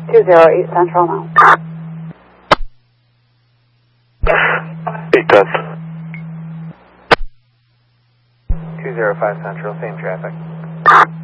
208 Central now. 810. 205 Central, same traffic.